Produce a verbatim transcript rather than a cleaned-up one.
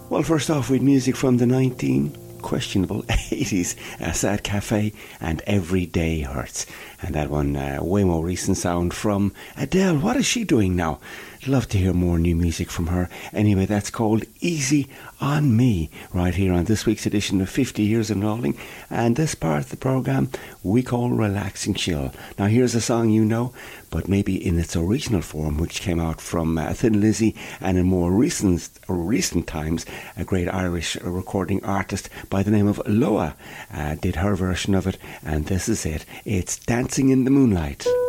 Well, first off, with music from the nineteen questionable eighties, uh, Sad Cafe and Everyday Hurts. And that one, uh, way more recent sound from Adele. What is she doing now? Love to hear more new music from her. Anyway, that's called Easy on Me, right here on this week's edition of fifty Years in Rolling. And this part of the programme we call Relaxing Chill. Now, here's a song you know, but maybe in its original form, which came out from uh, Thin Lizzy, and in more recent recent times, a great Irish recording artist by the name of Loa uh, did her version of it, and this is it. It's Dancing in the Moonlight.